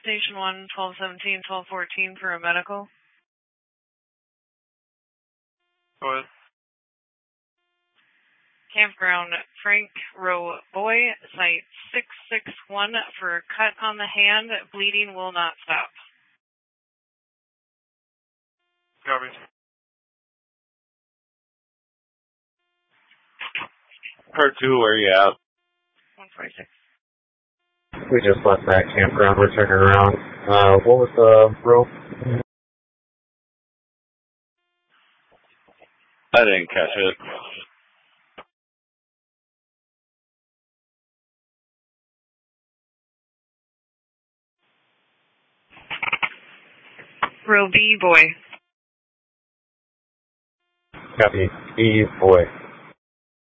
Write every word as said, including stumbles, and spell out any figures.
Station one, twelve seventeen, twelve fourteen for a medical. Go ahead. Campground Frank Row Boy, site six six one for cut on the hand. Bleeding will not stop. Copy. Part two, where you at? one forty-six. We just left that campground. We're turning around. Uh, what was the row? I didn't catch it. Row B, boy. Copy. B, boy.